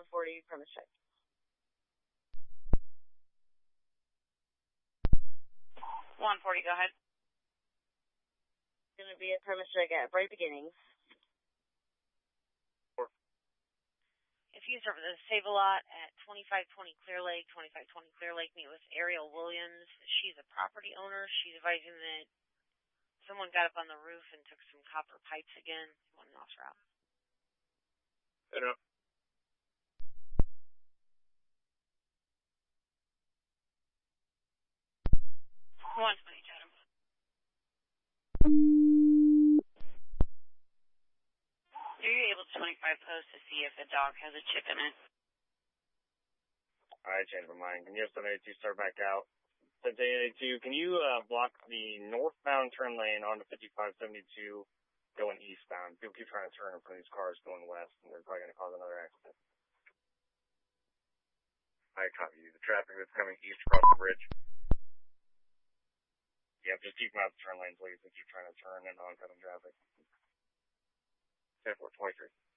140 premise check. 140, go ahead. It's going to be a premise check at Bright Beginnings. If you serve the Save-A-Lot at 2520 Clear Lake, 2520 Clear Lake, meet with Ariel Williams. She's a property owner. She's advising that someone got up on the roof and took some copper pipes again. One off route. Set up. One 20, Chatham. Are you able to 25 post to see if the dog has a chip in it? I changed my mind. Can you have 782 start back out? 782, can you block the northbound turn lane onto 5572 going eastbound? People keep trying to turn in front of these cars going west, and they're probably going to cause another accident. I copy you. The traffic that's coming east across the bridge. Yeah, just keep them out of the turn lane, please, and keep trying to turn in oncoming traffic. 10-4, 23.